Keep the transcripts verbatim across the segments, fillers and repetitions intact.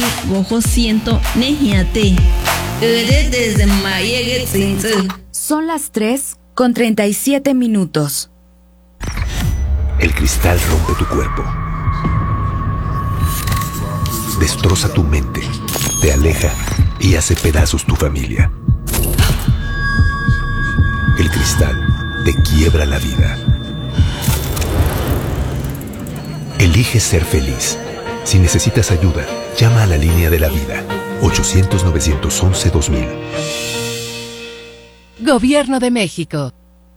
gojo ciento nejiate. Desde Mayegue Tzinze. Son las tres con treinta y siete minutos. El cristal rompe tu cuerpo. Destroza tu mente, te aleja y hace pedazos tu familia. El cristal te quiebra la vida. Elige ser feliz. Si necesitas ayuda, llama a la línea de la vida. ochocientos, novecientos once, dos mil. Gobierno de México.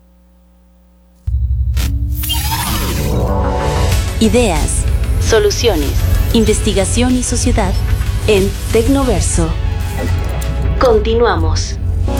Ideas, soluciones, investigación y sociedad en Tecnoverso. Continuamos.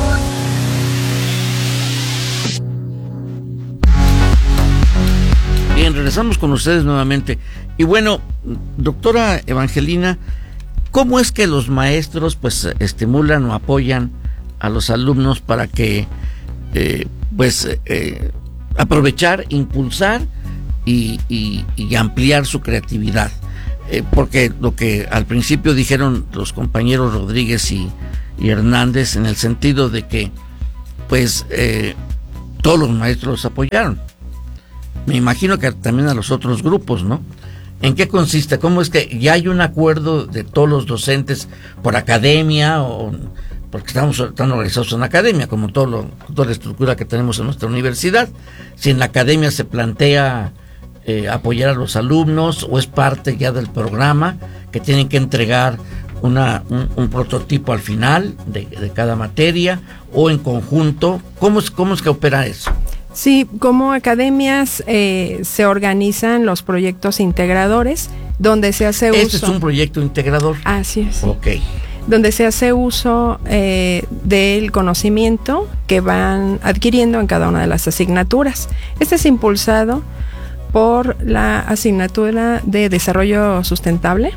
Bien, regresamos con ustedes nuevamente. Y bueno, doctora Evangelina, ¿cómo es que los maestros pues estimulan o apoyan a los alumnos para que eh, pues eh, aprovechar, impulsar y, y, y ampliar su creatividad? Eh, porque lo que al principio dijeron los compañeros Rodríguez y, y Hernández, en el sentido de que pues eh, todos los maestros los apoyaron. Me imagino que también a los otros grupos, ¿no? ¿En qué consiste? ¿Cómo es que ya hay un acuerdo de todos los docentes por academia o porque estamos tan organizados en academia, como todo lo, toda la estructura que tenemos en nuestra universidad? Si en la academia se plantea eh, apoyar a los alumnos o es parte ya del programa que tienen que entregar una, un, un prototipo al final de, de cada materia o en conjunto, ¿cómo es, cómo es que opera eso? Sí, como academias eh, se organizan los proyectos integradores, donde se hace uso... ¿Este es un proyecto integrador? Así es. Ok. Donde se hace uso eh, del conocimiento que van adquiriendo en cada una de las asignaturas. Este es impulsado por la asignatura de Desarrollo Sustentable.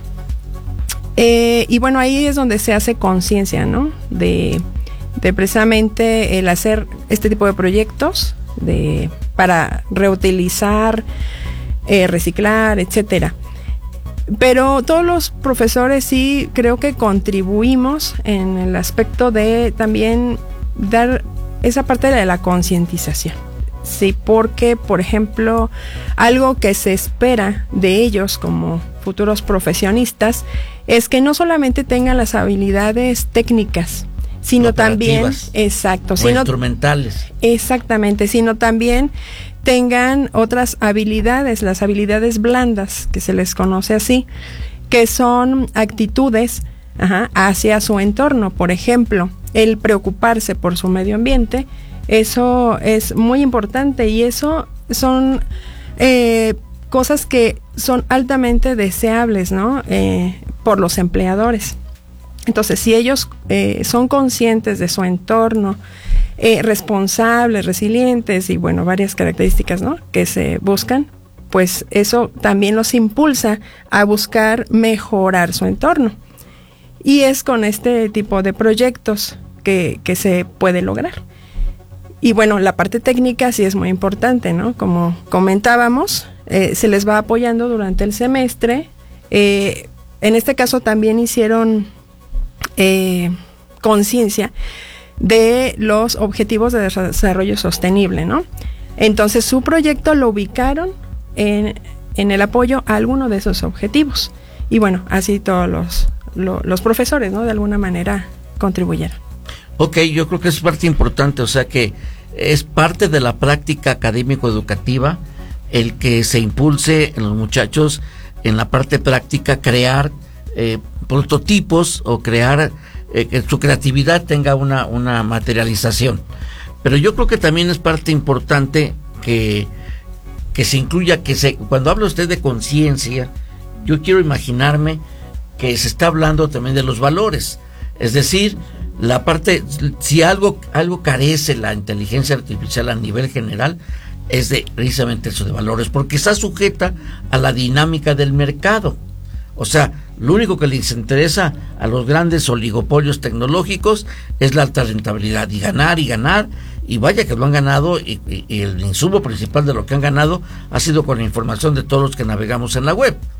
Eh, y bueno, ahí es donde se hace conciencia, ¿no? De, de precisamente el hacer este tipo de proyectos de para reutilizar, eh, reciclar, etcétera. Pero todos los profesores sí creo que contribuimos en el aspecto de también dar esa parte de la concientización. Sí, porque, por ejemplo, algo que se espera de ellos como futuros profesionistas es que no solamente tengan las habilidades técnicas, sino también, exacto, o sino, instrumentales. Exactamente, sino también tengan otras habilidades, las habilidades blandas, que se les conoce así, que son actitudes ajá, hacia su entorno. Por ejemplo, el preocuparse por su medio ambiente, eso es muy importante y eso son eh, cosas que son altamente deseables, ¿no? Eh, por los empleadores. Entonces, si ellos eh, son conscientes de su entorno, eh, responsables, resilientes y, bueno, varias características, ¿no?, que se buscan, pues eso también los impulsa a buscar mejorar su entorno. Y es con este tipo de proyectos que, que se puede lograr. Y, bueno, la parte técnica sí es muy importante, ¿no? Como comentábamos, eh, se les va apoyando durante el semestre. Eh, en este caso también hicieron... Eh, conciencia de los objetivos de desarrollo sostenible, ¿no? Entonces su proyecto lo ubicaron en, en el apoyo a alguno de esos objetivos y bueno, así todos los, lo, los profesores, ¿no?, de alguna manera contribuyeron. Ok, yo creo que es parte importante, o sea que es parte de la práctica académico-educativa el que se impulse en los muchachos en la parte práctica crear eh, prototipos o crear eh, que su creatividad tenga una, una materialización. Pero yo creo que también es parte importante que, que se incluya, que se, cuando habla usted de conciencia, yo quiero imaginarme que se está hablando también de los valores. Es decir, la parte, si algo, algo carece la inteligencia artificial a nivel general, es de precisamente eso de valores, porque está sujeta a la dinámica del mercado. O sea, lo único que les interesa a los grandes oligopolios tecnológicos es la alta rentabilidad y ganar y ganar, y vaya que lo han ganado, y, y, y el insumo principal de lo que han ganado ha sido con la información de todos los que navegamos en la web.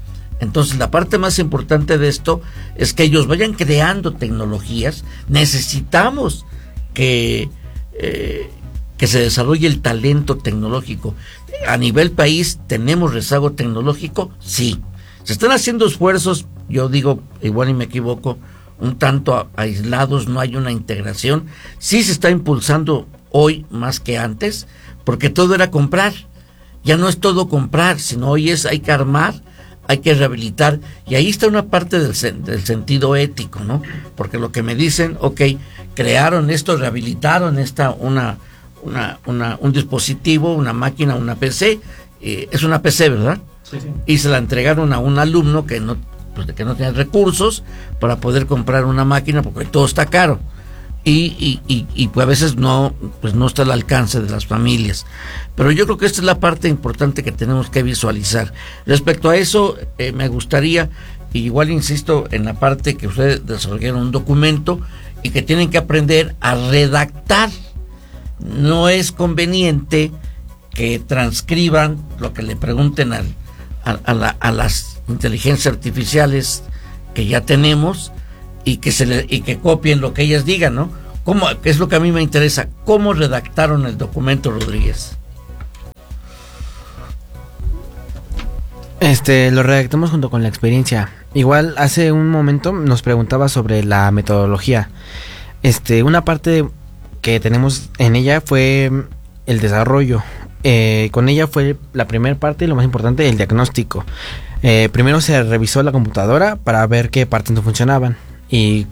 Entonces, la parte más importante de esto es que ellos vayan creando tecnologías. Necesitamos que, eh, que se desarrolle el talento tecnológico. A nivel país, ¿tenemos rezago tecnológico? Sí. Se están haciendo esfuerzos, yo digo, igual y me equivoco, un tanto a, aislados, no hay una integración. Sí se está impulsando hoy más que antes, porque todo era comprar. Ya no es todo comprar, sino hoy es hay que armar, hay que rehabilitar, y ahí está una parte del, del sentido ético, ¿no? Porque lo que me dicen, ok, crearon esto, rehabilitaron esta, una, una, una, un dispositivo, una máquina, una P C, eh, es una P C, ¿verdad? Sí, sí. Y se la entregaron a un alumno que no, pues, que no tenía recursos para poder comprar una máquina, porque todo está caro. Y, y, y, y pues a veces no, pues no está al alcance de las familias. Pero yo creo que esta es la parte importante que tenemos que visualizar. Respecto a eso, eh, me gustaría, y igual insisto en la parte que ustedes desarrollaron un documento y que tienen que aprender a redactar. No es conveniente que transcriban lo que le pregunten al, a, a, la, a las inteligencias artificiales que ya tenemos, y que se le, y que copien lo que ellas digan, ¿no? ¿Cómo, que es lo que a mí me interesa? ¿Cómo redactaron el documento, Rodríguez? Este, lo redactamos junto con la experiencia. Igual hace un momento nos preguntaba sobre la metodología. Este, una parte que tenemos en ella fue el desarrollo. Eh, con ella fue la primera parte y lo más importante, el diagnóstico. Eh, primero se revisó la computadora para ver qué partes no funcionaban. Y,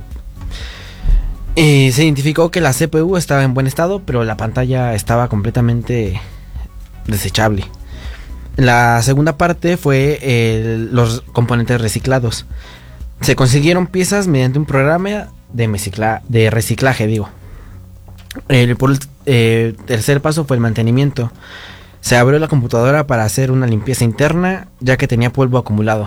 y se identificó que la C P U estaba en buen estado, pero la pantalla estaba completamente desechable. La segunda parte fue eh, los componentes reciclados. Se consiguieron piezas mediante un programa de, mezcla, de reciclaje, digo. El por el eh, tercer paso fue el mantenimiento. Se abrió la computadora para hacer una limpieza interna, ya que tenía polvo acumulado.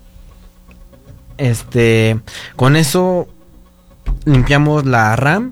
Este, con eso limpiamos la RAM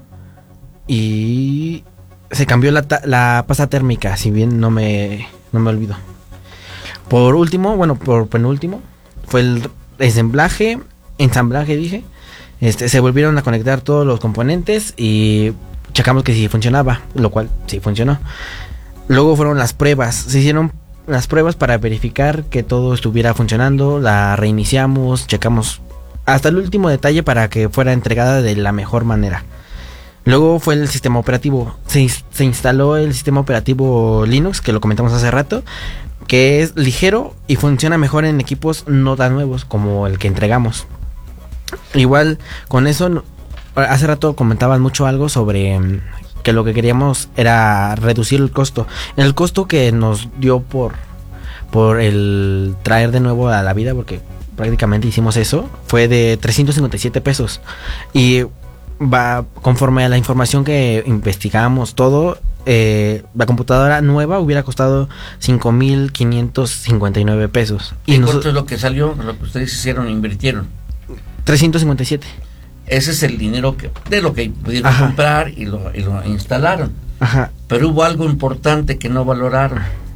y se cambió la, la pasta térmica, si bien no me, no me olvido. Por último, bueno, por penúltimo, fue el ensamblaje, ensamblaje dije. Este, se volvieron a conectar todos los componentes y checamos que sí funcionaba, lo cual sí funcionó. Luego fueron las pruebas, se hicieron las pruebas para verificar que todo estuviera funcionando, la reiniciamos, checamos hasta el último detalle para que fuera entregada de la mejor manera. Luego fue el sistema operativo, se, se instaló el sistema operativo Linux, que lo comentamos hace rato, que es ligero y funciona mejor en equipos no tan nuevos como el que entregamos. Igual con eso, hace rato comentaban mucho algo sobre que lo que queríamos era reducir el costo. El costo que nos dio por, por el traer de nuevo a la vida, porque prácticamente hicimos eso, fue de trescientos cincuenta y siete pesos. Y va conforme a la información que investigamos todo, eh, la computadora nueva hubiera costado cinco mil quinientos cincuenta y nueve pesos. ¿Y, ¿Y cuánto es lo que salió, lo que ustedes hicieron, invirtieron? trescientos cincuenta y siete. Ese es el dinero que, de lo que pudieron Ajá. comprar y lo, y lo instalaron. Ajá. Pero hubo algo importante que no valoraron: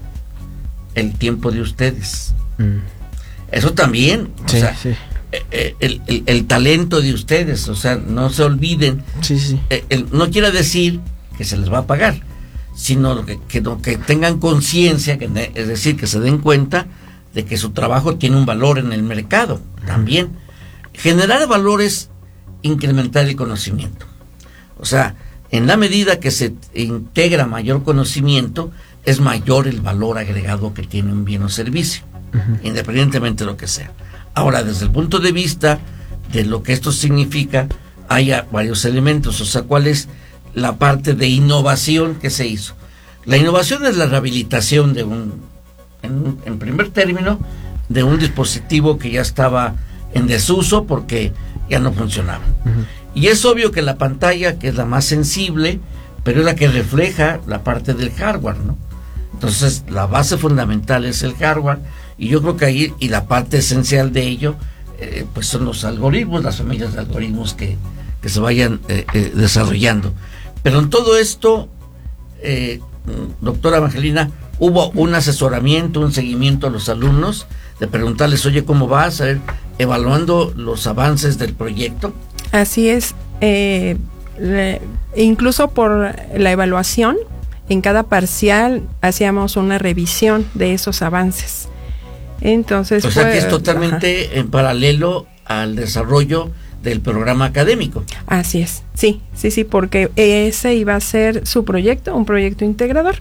el tiempo de ustedes. Mm. Eso también, sí, o sea, sí. el, el, el talento de ustedes, o sea, no se olviden. Sí, sí. El, el, no quiere decir que se les va a pagar, sino que, que, que tengan conciencia, que, es decir, que se den cuenta de que su trabajo tiene un valor en el mercado también. Mm. Generar valores, incrementar el conocimiento. O sea, en la medida que se integra mayor conocimiento, es mayor el valor agregado que tiene un bien o servicio, uh-huh. independientemente de lo que sea. Ahora, desde el punto de vista de lo que esto significa, hay varios elementos. O sea, ¿cuál es la parte de innovación que se hizo? La innovación es la rehabilitación de un, en, en primer término, de un dispositivo que ya estaba en desuso porque ya no funcionaba. Uh-huh. Y es obvio que la pantalla, que es la más sensible, pero es la que refleja la parte del hardware, ¿no? Entonces, la base fundamental es el hardware, y yo creo que ahí, y la parte esencial de ello, eh, pues son los algoritmos, las familias de algoritmos que, que se vayan eh, eh, desarrollando. Pero en todo esto, eh, doctora Evangelina, hubo un asesoramiento, un seguimiento a los alumnos, de preguntarles, oye, ¿cómo vas? A ver, evaluando los avances del proyecto. Así es, eh, le, incluso por la evaluación, en cada parcial hacíamos una revisión de esos avances. Entonces, o sea fue, que es totalmente ajá. en paralelo al desarrollo del programa académico. Así es, sí, sí, sí, porque ese iba a ser su proyecto, un proyecto integrador,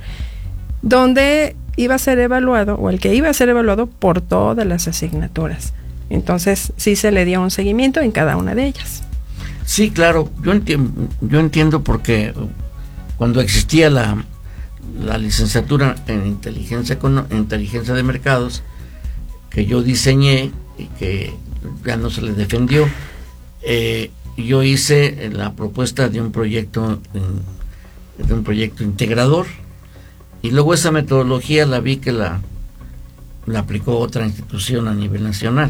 donde iba a ser evaluado, o el que iba a ser evaluado por todas las asignaturas. Entonces, sí se le dio un seguimiento en cada una de ellas. Sí, claro, yo entiendo, yo entiendo porque cuando existía la, la licenciatura en inteligencia, en inteligencia de mercados, que yo diseñé y que ya no se le defendió, eh, yo hice la propuesta de un proyecto de un proyecto integrador, y luego esa metodología la vi que la, la aplicó otra institución a nivel nacional.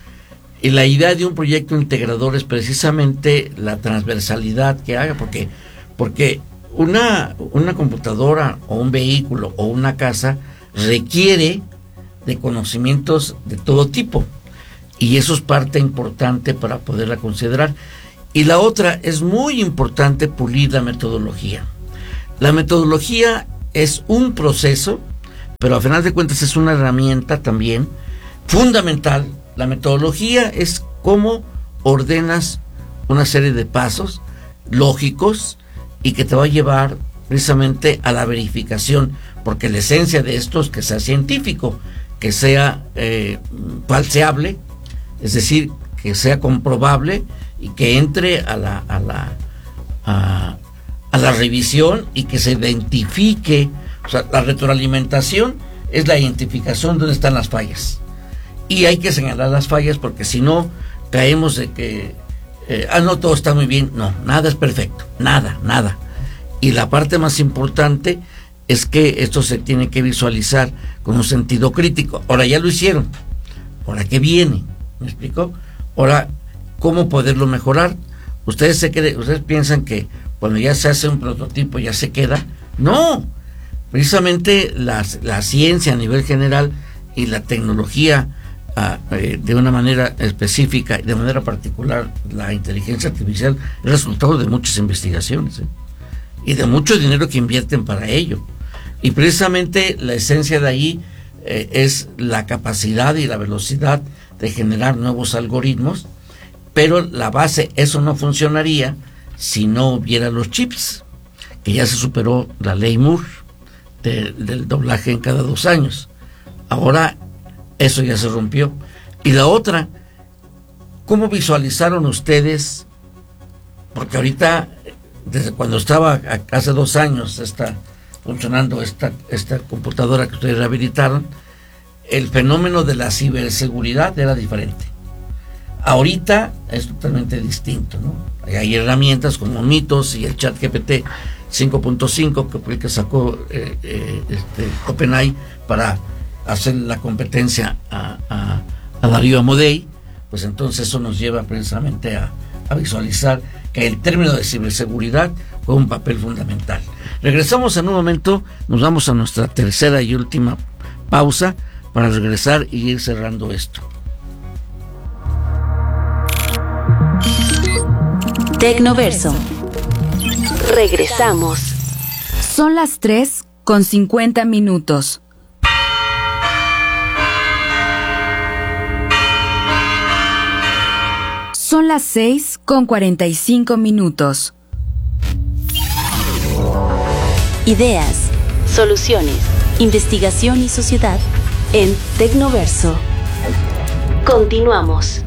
Y la idea de un proyecto integrador es precisamente la transversalidad que haga, porque, porque una, una computadora o un vehículo o una casa requiere de conocimientos de todo tipo, y eso es parte importante para poderla considerar. Y la otra, es muy importante pulir la metodología. La metodología es un proceso, pero a final de cuentas es una herramienta también fundamental. La metodología es cómo ordenas una serie de pasos lógicos y que te va a llevar precisamente a la verificación, porque la esencia de esto es que sea científico, que sea eh, falseable, es decir, que sea comprobable y que entre a la a la a, a la revisión y que se identifique. O sea, la retroalimentación es la identificación de dónde están las fallas, y hay que señalar las fallas, porque si no caemos de que eh, ah no, todo está muy bien. No, nada es perfecto, nada, nada. Y la parte más importante es que esto se tiene que visualizar con un sentido crítico. Ahora ya lo hicieron, ahora ¿qué viene? ¿Me explico? Ahora, ¿cómo poderlo mejorar? Ustedes se creen, ustedes piensan que cuando ya se hace un prototipo ya se queda. No, precisamente la, la ciencia a nivel general y la tecnología uh, eh, de una manera específica y de manera particular la inteligencia artificial es resultado de muchas investigaciones, ¿eh? y de mucho dinero que invierten para ello. Y precisamente la esencia de ahí eh, es la capacidad y la velocidad de generar nuevos algoritmos, pero la base, eso no funcionaría si no hubiera los chips, que ya se superó la ley Moore de, del doblaje en cada dos años. Ahora eso ya se rompió. Y la otra, ¿cómo visualizaron ustedes? Porque ahorita, desde cuando estaba hace dos años está funcionando esta, esta computadora que ustedes rehabilitaron, el fenómeno de la ciberseguridad era diferente. Ahorita es totalmente distinto, ¿no? Hay herramientas como Mitos y el ChatGPT cinco punto cinco, que fue el que sacó eh, eh, este, OpenAI para hacer la competencia a, a, a Darío Amodei. Pues entonces eso nos lleva precisamente a, a visualizar que el término de ciberseguridad juega un papel fundamental. Regresamos en un momento, nos vamos a nuestra tercera y última pausa para regresar y ir cerrando esto. Tecnoverso. Regresamos. Son las tres con cincuenta minutos. Son las seis con cuarenta y cinco minutos. Ideas, soluciones, investigación y sociedad en Tecnoverso. Continuamos.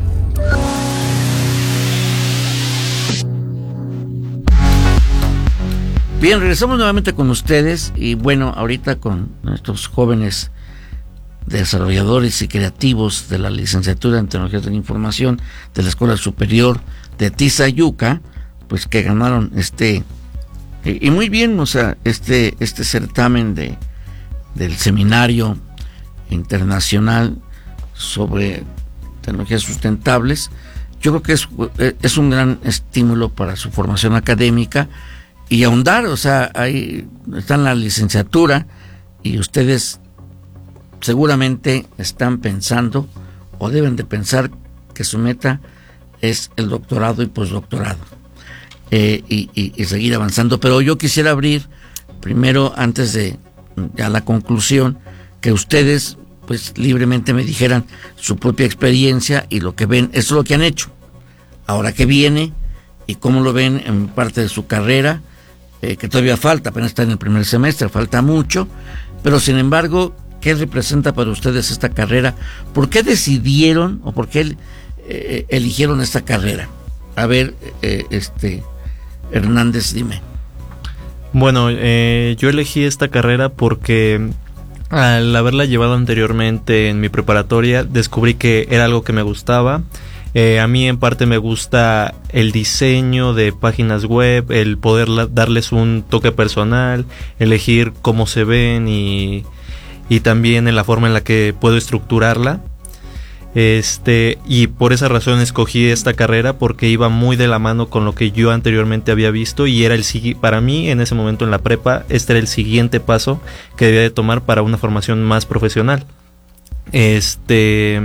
Bien, regresamos nuevamente con ustedes y bueno, ahorita con nuestros jóvenes desarrolladores y creativos de la licenciatura en Tecnologías de la Información de la Escuela Superior de Tizayuca, pues que ganaron este y, y muy bien, o sea, este este certamen de del seminario internacional sobre tecnologías sustentables. Yo creo que es es un gran estímulo para su formación académica y ahondar, o sea, ahí está en la licenciatura y ustedes seguramente están pensando o deben de pensar que su meta es el doctorado y postdoctorado, eh, y, y, y seguir avanzando. Pero yo quisiera abrir primero, antes de ya la conclusión, que ustedes pues libremente me dijeran su propia experiencia y lo que ven. Eso es lo que han hecho. Ahora, ¿qué viene y cómo lo ven en parte de su carrera? Eh, que todavía falta, apenas está en el primer semestre, falta mucho, pero sin embargo, ¿qué representa para ustedes esta carrera? ¿Por qué decidieron o por qué eh, eligieron esta carrera? A ver, eh, este Hernández, dime. Bueno, eh, yo elegí esta carrera porque al haberla llevado anteriormente en mi preparatoria, descubrí que era algo que me gustaba. Eh, a mí en parte me gusta el diseño de páginas web, el poder la, darles un toque personal, elegir cómo se ven y, y también en la forma en la que puedo estructurarla. Este, y por esa razón escogí esta carrera, porque iba muy de la mano con lo que yo anteriormente había visto, y era el para mí en ese momento en la prepa, este era el siguiente paso que debía de tomar para una formación más profesional. Este...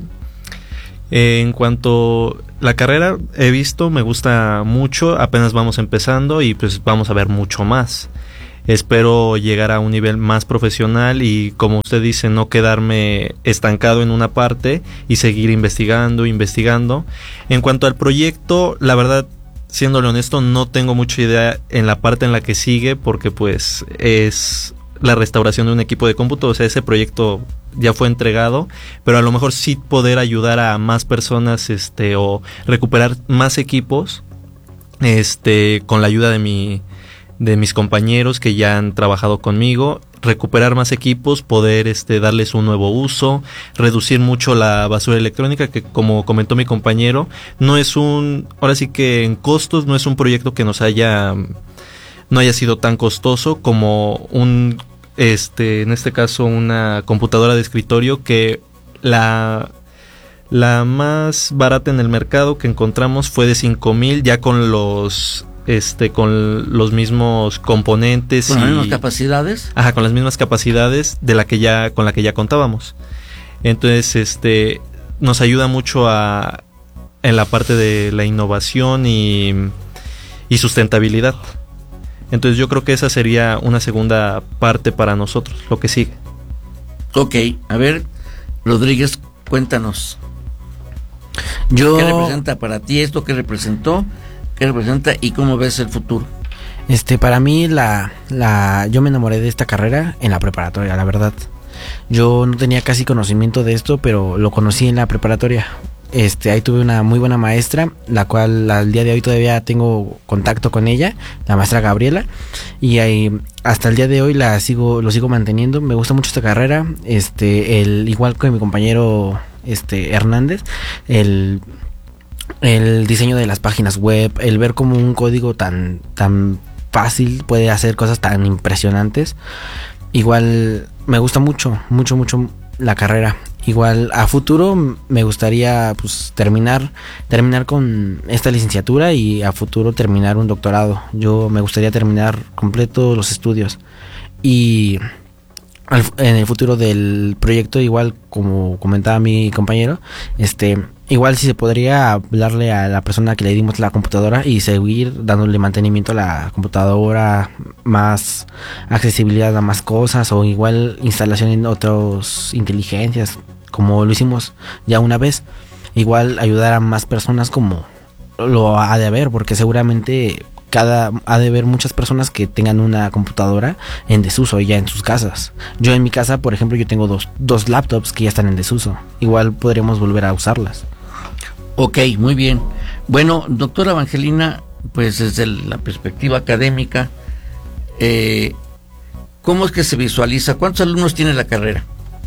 En cuanto a la carrera he visto, me gusta mucho, apenas vamos empezando y pues vamos a ver mucho más. Espero llegar a un nivel más profesional y, como usted dice, no quedarme estancado en una parte y seguir investigando, investigando. En cuanto al proyecto, la verdad, siéndole honesto, no tengo mucha idea en la parte en la que sigue, porque pues es la restauración de un equipo de cómputo. O sea, ese proyecto ya fue entregado, pero a lo mejor sí poder ayudar a más personas, este, o recuperar más equipos, este, con la ayuda de mi, de mis compañeros que ya han trabajado conmigo, recuperar más equipos, poder, este, darles un nuevo uso, reducir mucho la basura electrónica, que como comentó mi compañero, no es un, ahora sí que en costos no es un proyecto que nos haya, no haya sido tan costoso como un Este, en este caso una computadora de escritorio, que la, la más barata en el mercado que encontramos fue de cinco mil, ya con los este con los mismos componentes. ¿Con y, las mismas capacidades? Ajá, con las mismas capacidades de la que ya, con la que ya contábamos. Entonces, este nos ayuda mucho a en la parte de la innovación y, y sustentabilidad. Entonces yo creo que esa sería una segunda parte para nosotros, lo que sigue. Ok, a ver, Rodríguez, cuéntanos. Yo... ¿Qué representa para ti esto? ¿Qué representó? ¿Qué representa? ¿Y cómo ves el futuro? Este, para mí, la, la, yo me enamoré de esta carrera en la preparatoria, la verdad. Yo no tenía casi conocimiento de esto, pero lo conocí en la preparatoria. Este, ahí tuve una muy buena maestra, la cual al día de hoy todavía tengo contacto con ella, la maestra Gabriela, y ahí hasta el día de hoy la sigo, lo sigo manteniendo. Me gusta mucho esta carrera, este, el igual que mi compañero, este, Hernández, el, el diseño de las páginas web, el ver cómo un código tan, tan fácil puede hacer cosas tan impresionantes. Igual me gusta mucho, mucho, mucho la carrera. Igual a futuro me gustaría pues terminar terminar con esta licenciatura y a futuro terminar un doctorado. Yo me gustaría terminar completo los estudios y al, en el futuro del proyecto, igual como comentaba mi compañero, este igual si se podría hablarle a la persona que le dimos la computadora y seguir dándole mantenimiento a la computadora, más accesibilidad a más cosas, o igual instalación en otras inteligencias, como lo hicimos ya una vez. Igual ayudar a más personas como lo ha de haber, porque seguramente cada ha de haber muchas personas que tengan una computadora en desuso ya en sus casas. Yo en mi casa, por ejemplo, yo tengo dos, dos laptops que ya están en desuso. Igual podríamos volver a usarlas. Ok, muy bien. Bueno, doctora Evangelina, pues desde la perspectiva académica, eh, ¿cómo es que se visualiza? ¿Cuántos alumnos tiene la carrera?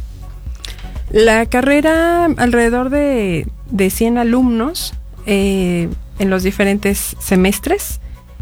La carrera, alrededor de, de cien alumnos eh, en los diferentes semestres.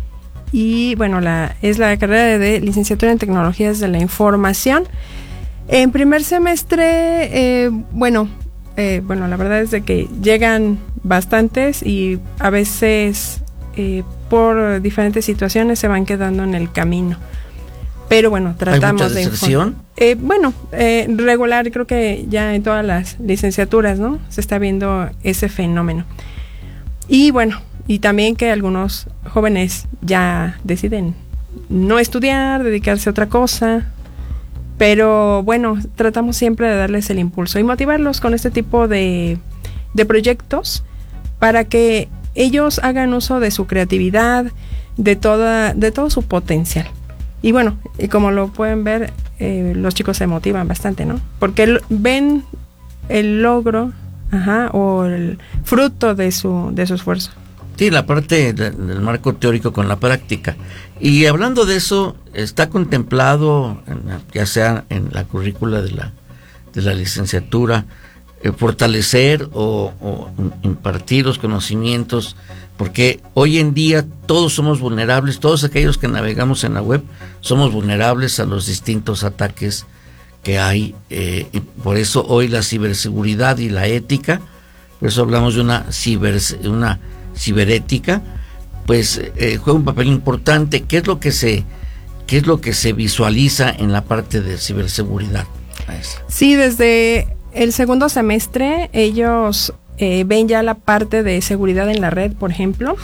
Y bueno, la, es la carrera de licenciatura en tecnologías de la información. En primer semestre, eh, bueno, eh, bueno, la verdad es de que llegan bastantes y a veces eh, por diferentes situaciones se van quedando en el camino. pero bueno, tratamos ¿Hay mucha de... deserción? Eh, bueno, eh, regular, creo que ya en todas las licenciaturas, ¿no? Se está viendo ese fenómeno. Y bueno, y también que algunos jóvenes ya deciden no estudiar, dedicarse a otra cosa, pero bueno, tratamos siempre de darles el impulso y motivarlos con este tipo de, de proyectos para que ellos hagan uso de su creatividad, de toda, de todo su potencial. Y bueno, y como lo pueden ver, eh, los chicos se motivan bastante, ¿no? Porque el, ven el logro, ajá, o el fruto de su, de su esfuerzo. Sí, la parte de, del marco teórico con la práctica. Y hablando de eso, está contemplado, en, ya sea en la currícula de la, de la licenciatura, eh, fortalecer o, o impartir los conocimientos, porque hoy en día todos somos vulnerables, todos aquellos que navegamos en la web somos vulnerables a los distintos ataques que hay, eh, y por eso hoy la ciberseguridad y la ética, por eso hablamos de una ciber, una ciberética, pues eh, juega un papel importante. ¿Qué es lo que se, qué es lo que se visualiza en la parte de ciberseguridad? Sí, desde el segundo semestre ellos eh, ven ya la parte de seguridad en la red, por ejemplo,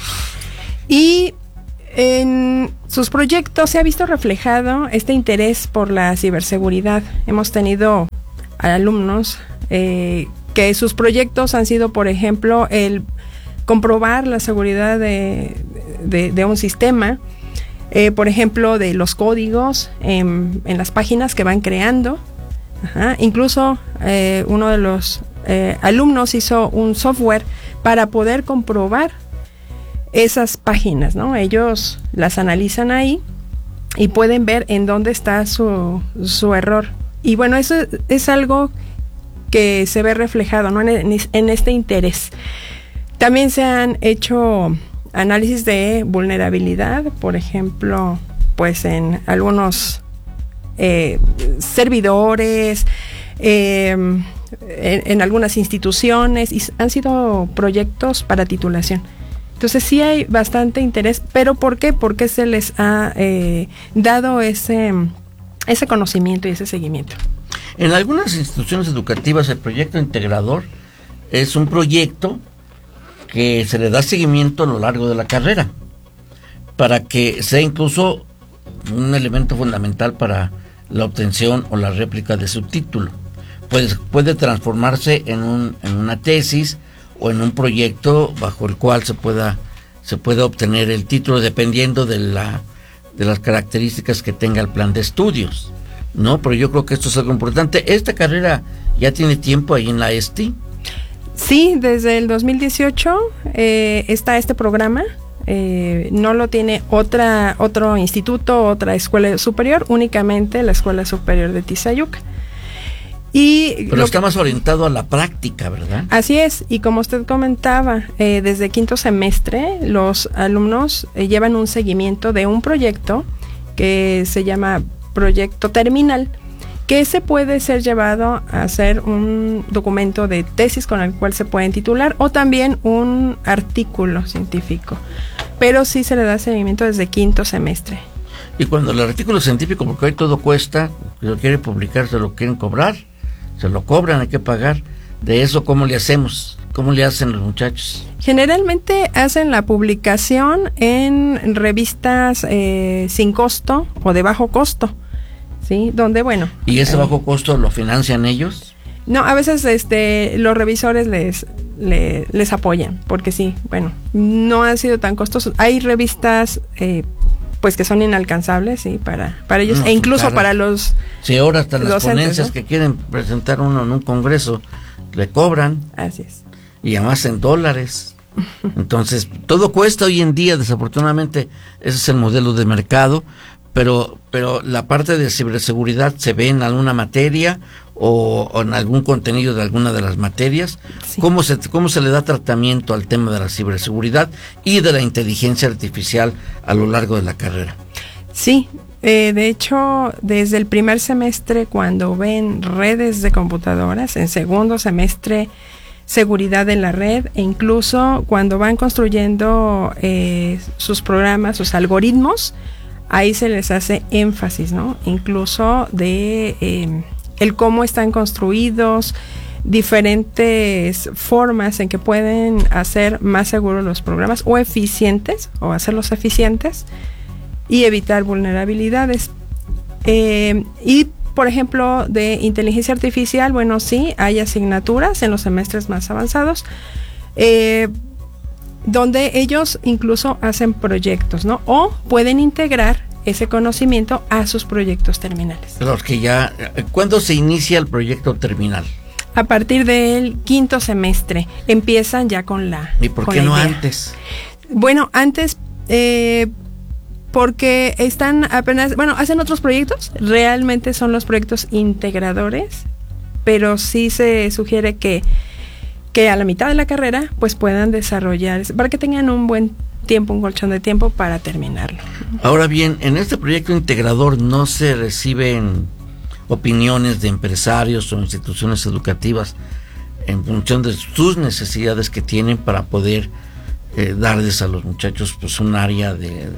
y en sus proyectos se ha visto reflejado este interés por la ciberseguridad. Hemos tenido alumnos eh, que sus proyectos han sido, por ejemplo, el comprobar la seguridad de, de, de un sistema, eh, por ejemplo, de los códigos en, en las páginas que van creando. Ajá. Incluso eh, uno de los eh, alumnos hizo un software para poder comprobar esas páginas, ¿no? Ellos las analizan ahí y pueden ver en dónde está su, su error. Y bueno, eso es algo que se ve reflejado, ¿no? en, en este interés. También se han hecho análisis de vulnerabilidad, por ejemplo, pues en algunos eh, servidores, eh, en, en algunas instituciones, y han sido proyectos para titulación. Entonces sí hay bastante interés, pero ¿por qué? Porque se les ha eh, dado ese, ese conocimiento y ese seguimiento. En algunas instituciones educativas el proyecto integrador es un proyecto que se le da seguimiento a lo largo de la carrera, para que sea incluso un elemento fundamental para la obtención o la réplica de su título. Pues puede transformarse en, un, en una tesis o en un proyecto bajo el cual se pueda se pueda obtener el título dependiendo de la de las características que tenga el plan de estudios, ¿no? Pero yo creo que esto es algo importante. ¿Esta carrera ya tiene tiempo ahí en la E S T I? Sí, desde el dos mil dieciocho eh, está este programa. Eh, no lo tiene otra otro instituto, otra escuela superior, únicamente la Escuela Superior de Tizayuca. Y Pero está que, más orientado a la práctica, ¿verdad? Así es, y como usted comentaba, eh, desde quinto semestre los alumnos eh, llevan un seguimiento de un proyecto que se llama Proyecto Terminal, que se puede ser llevado a hacer un documento de tesis con el cual se pueden titular, o también un artículo científico, pero sí se le da seguimiento desde quinto semestre. Y cuando el artículo científico, porque hoy todo cuesta, si lo quiere publicar, se lo quieren cobrar, se lo cobran, hay que pagar. De eso, ¿cómo le hacemos? ¿Cómo le hacen los muchachos? Generalmente hacen la publicación en revistas eh, sin costo o de bajo costo, ¿sí? Donde, bueno... ¿Y ese eh, bajo costo lo financian ellos? No, a veces este los revisores les, les, les apoyan, porque sí, bueno, no han sido tan costosos. Hay revistas... Eh, pues que son inalcanzables, sí, para, para ellos, no, e incluso cara. para los sí, ahora hasta las docentes, ponencias, ¿no?, que quieren presentar uno en un congreso, le cobran. Así es. Y además en dólares. Entonces, todo cuesta hoy en día, desafortunadamente, ese es el modelo de mercado, pero, pero la parte de ciberseguridad se ve en alguna materia o, o en algún contenido de alguna de las materias. Sí. ¿Cómo se, cómo se le da tratamiento al tema de la ciberseguridad y de la inteligencia artificial a lo largo de la carrera? Sí, eh, de hecho, desde el primer semestre, cuando ven redes de computadoras, en segundo semestre, seguridad de la red, e incluso cuando van construyendo eh, sus programas, sus algoritmos, ahí se les hace énfasis, ¿no? Incluso de eh, el cómo están construidos, diferentes formas en que pueden hacer más seguros los programas o eficientes, o hacerlos eficientes y evitar vulnerabilidades. Eh, y por ejemplo, de inteligencia artificial, bueno, sí, hay asignaturas en los semestres más avanzados, eh, donde ellos incluso hacen proyectos, ¿no? O pueden integrar ese conocimiento a sus proyectos terminales. Los que ya, ¿cuándo se inicia el proyecto terminal? A partir del quinto semestre empiezan ya con la ¿Y por qué no idea. antes? Bueno, antes eh, porque están apenas, bueno, hacen otros proyectos, realmente son los proyectos integradores, pero sí se sugiere que, que a la mitad de la carrera pues puedan desarrollar, para que tengan un buen tiempo, un colchón de tiempo para terminarlo. Ahora bien, en este proyecto integrador no se reciben opiniones de empresarios o instituciones educativas en función de sus necesidades que tienen para poder eh, darles a los muchachos pues un área de,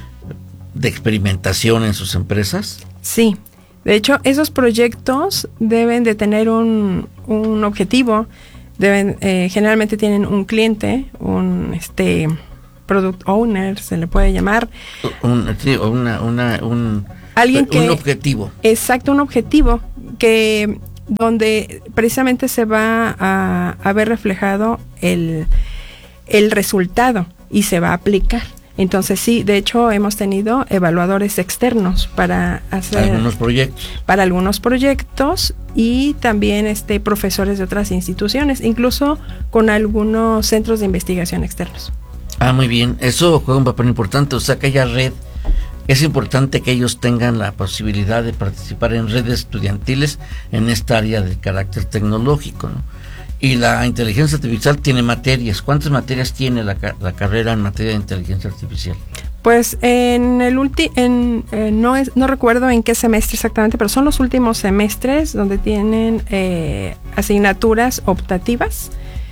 de experimentación en sus empresas. Sí, de hecho esos proyectos deben de tener un, un objetivo, deben eh, generalmente tienen un cliente, un este product owner se le puede llamar, un, una, una, un alguien que, un objetivo. Exacto, un objetivo que donde precisamente se va a, a ver reflejado el, el resultado y se va a aplicar. Entonces sí, de hecho hemos tenido evaluadores externos para hacer algunos proyectos. Para algunos proyectos y también este profesores de otras instituciones, incluso con algunos centros de investigación externos. Ah, muy bien. Eso juega un papel importante, o sea que haya red. Es importante que ellos tengan la posibilidad de participar en redes estudiantiles en esta área de carácter tecnológico, ¿no? Y la inteligencia artificial tiene materias. ¿Cuántas materias tiene la, la carrera en materia de inteligencia artificial? Pues en el último, en, eh, no es, no recuerdo en qué semestre exactamente, pero son los últimos semestres donde tienen eh, asignaturas optativas,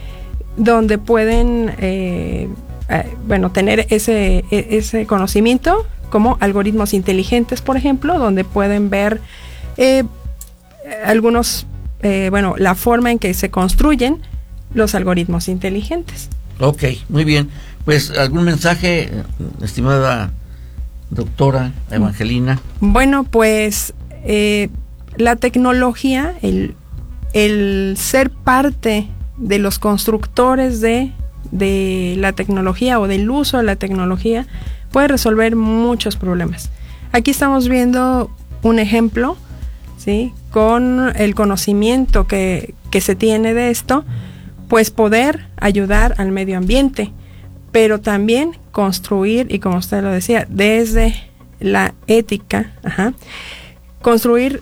donde pueden, eh, eh, bueno, tener ese ese conocimiento, como algoritmos inteligentes, por ejemplo, donde pueden ver eh, algunos, eh, bueno, la forma en que se construyen los algoritmos inteligentes. Ok, muy bien. Pues, ¿algún mensaje, estimada doctora Evangelina? Bueno, pues, eh, la tecnología, el, el ser parte de los constructores de, de la tecnología o del uso de la tecnología, puede resolver muchos problemas. Aquí estamos viendo un ejemplo, ¿sí? Con el conocimiento que, que se tiene de esto, pues poder ayudar al medio ambiente, pero también construir, y como usted lo decía, desde la ética, ajá, construir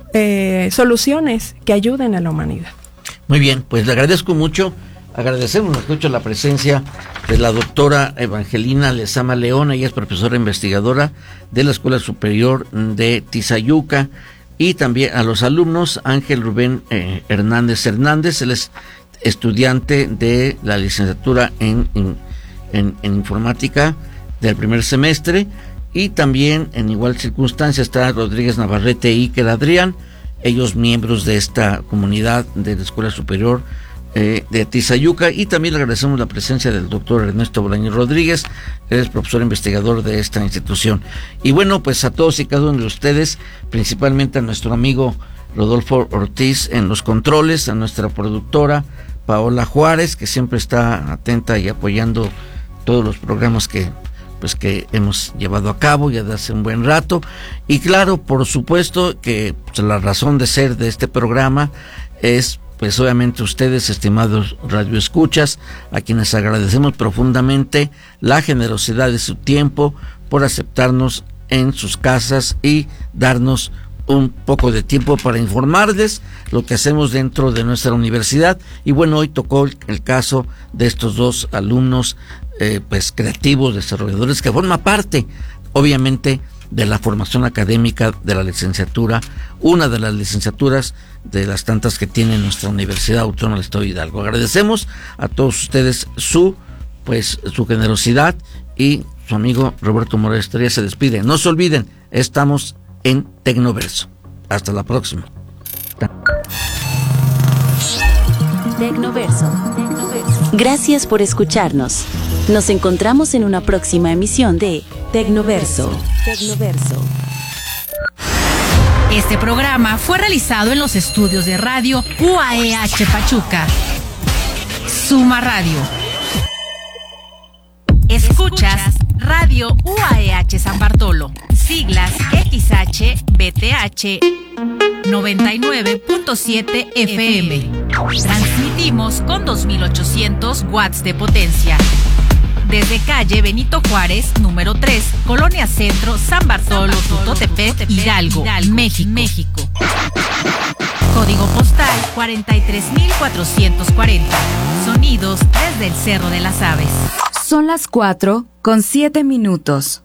eh, soluciones que ayuden a la humanidad. Muy bien, pues le agradezco mucho. Agradecemos mucho la presencia de la doctora Evangelina Lezama León. Ella es profesora investigadora de la Escuela Superior de Tizayuca, y también a los alumnos Ángel Rubén eh, Hernández Hernández. Él es estudiante de la licenciatura en, en, en, en informática del primer semestre, y también en igual circunstancia está Rodríguez Navarrete y Iker Adrián, ellos miembros de esta comunidad de la Escuela Superior Eh, de Tizayuca. Y también le agradecemos la presencia del doctor Ernesto Bolaños Rodríguez, él es profesor investigador de esta institución. Y bueno, pues a todos y cada uno de ustedes, principalmente a nuestro amigo Rodolfo Ortiz en los controles, a nuestra productora Paola Juárez, que siempre está atenta y apoyando todos los programas que pues que hemos llevado a cabo ya de hace un buen rato. Y claro, por supuesto que pues, la razón de ser de este programa es pues obviamente ustedes, estimados radioescuchas, a quienes agradecemos profundamente la generosidad de su tiempo por aceptarnos en sus casas y darnos un poco de tiempo para informarles lo que hacemos dentro de nuestra universidad. Y bueno, hoy tocó el, el caso de estos dos alumnos eh, pues creativos, desarrolladores, que forman parte obviamente de la formación académica de la licenciatura, una de las licenciaturas de las tantas que tiene nuestra Universidad Autónoma del Estado de Hidalgo. Agradecemos a todos ustedes su pues su generosidad y su amigo Roberto Moraes se despide. No se olviden, estamos en Tecnoverso. Hasta la próxima. Tecnoverso. Gracias por escucharnos. Nos encontramos en una próxima emisión de Tecnoverso. Tecnoverso. Este programa fue realizado en los estudios de radio U A E H Pachuca. Suma Radio. Escuchas Radio U A E H San Bartolo. Siglas X H B T H noventa y nueve punto siete F M. Transmitimos con dos mil ochocientos watts de potencia. Desde calle Benito Juárez, número tres, Colonia Centro, San Bartolo, Tutotepec, Hidalgo, México. México. Código postal cuarenta y tres mil cuatrocientos cuarenta. Sonidos desde el Cerro de las Aves. Son las cuatro con siete minutos.